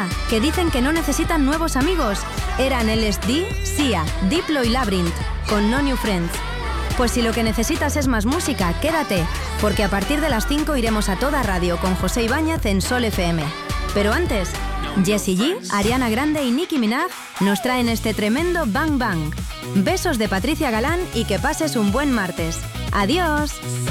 Anda, que dicen que no necesitan nuevos amigos. Eran LSD, Sia, Diplo y Labyrinth, con No New Friends. Pues si lo que necesitas es más música, quédate, porque a partir de las 5 iremos a toda radio con José Ibáñez en Sol FM. Pero antes, Jessie G, Ariana Grande y Nicki Minaj nos traen este tremendo Bang Bang. Besos de Patricia Galán y que pases un buen martes. ¡Adiós!